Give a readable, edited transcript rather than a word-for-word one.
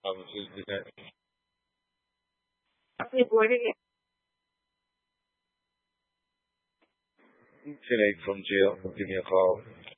Is that Sinead from jail? Give me a call.